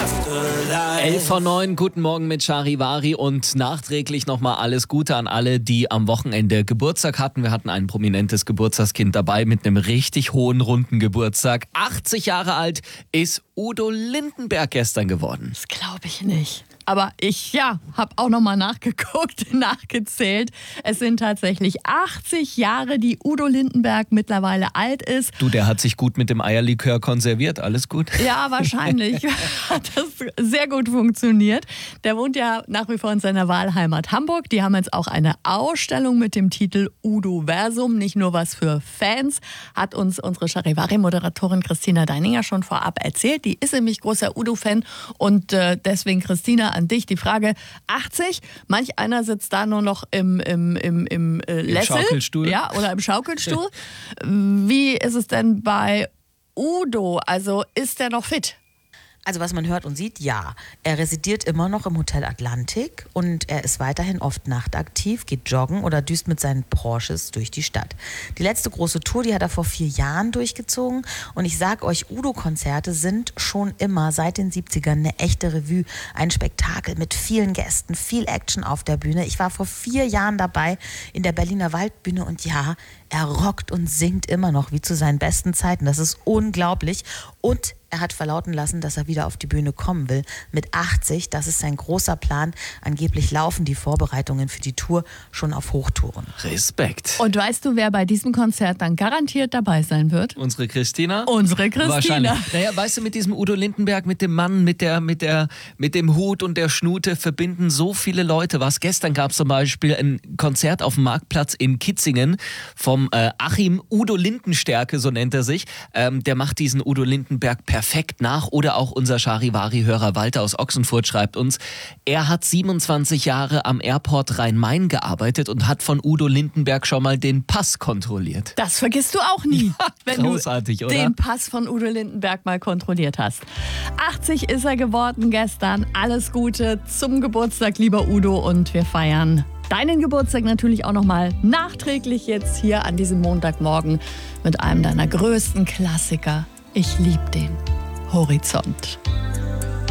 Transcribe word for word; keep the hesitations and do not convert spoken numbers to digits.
elf vor neun, guten Morgen mit Charivari und nachträglich nochmal alles Gute an alle, die am Wochenende Geburtstag hatten. Wir hatten ein prominentes Geburtstagskind dabei mit einem richtig hohen, runden Geburtstag. achtzig Jahre alt ist Udo Lindenberg gestern geworden. Das glaube ich nicht. Aber ich, ja, habe auch nochmal nachgeguckt, nachgezählt. Es sind tatsächlich achtzig Jahre, die Udo Lindenberg mittlerweile alt ist. Du, der hat sich gut mit dem Eierlikör konserviert, alles gut? Ja, wahrscheinlich hat das sehr gut funktioniert. Der wohnt ja nach wie vor in seiner Wahlheimat Hamburg. Die haben jetzt auch eine Ausstellung mit dem Titel Udo Versum. Nicht nur was für Fans, hat uns unsere Charivari-Moderatorin Christina Deininger schon vorab erzählt. Die ist nämlich großer Udo-Fan und äh, deswegen, Christina, an dich die Frage, achtzig, manch einer sitzt da nur noch im, im, im, im äh, Lessel. Im Schaukelstuhl. Ja, oder im Schaukelstuhl. Wie ist es denn bei Udo? Also ist der noch fit? Also was man hört und sieht, ja. Er residiert immer noch im Hotel Atlantik und er ist weiterhin oft nachtaktiv, geht joggen oder düst mit seinen Porsches durch die Stadt. Die letzte große Tour, die hat er vor vier Jahren durchgezogen und ich sag euch, Udo-Konzerte sind schon immer seit den siebzigern eine echte Revue, ein Spektakel mit vielen Gästen, viel Action auf der Bühne. Ich war vor vier Jahren dabei in der Berliner Waldbühne und ja, er rockt und singt immer noch wie zu seinen besten Zeiten. Das ist unglaublich und er hat verlauten lassen, dass er wieder auf die Bühne kommen will. Mit achtzig, das ist sein großer Plan. Angeblich laufen die Vorbereitungen für die Tour schon auf Hochtouren. Respekt. Und weißt du, wer bei diesem Konzert dann garantiert dabei sein wird? Unsere Christina? Unsere Christina. Wahrscheinlich. Naja, weißt du, mit diesem Udo Lindenberg, mit dem Mann, mit der, mit der, mit dem Hut und der Schnute verbinden so viele Leute was. Gestern gab es zum Beispiel ein Konzert auf dem Marktplatz in Kitzingen vom äh, Achim Udo Lindenstärke, so nennt er sich. Ähm, der macht diesen Udo Lindenberg perfekt. Perfekt nach. Oder auch unser Charivari-Hörer Walter aus Ochsenfurt schreibt uns, er hat siebenundzwanzig Jahre am Airport Rhein-Main gearbeitet und hat von Udo Lindenberg schon mal den Pass kontrolliert. Das vergisst du auch nie, ja, wenn großartig, du oder? den Pass von Udo Lindenberg mal kontrolliert hast. achtzig ist er geworden gestern. Alles Gute zum Geburtstag, lieber Udo, und wir feiern deinen Geburtstag natürlich auch nochmal nachträglich jetzt hier an diesem Montagmorgen mit einem deiner größten Klassiker. Ich lieb den Horizont.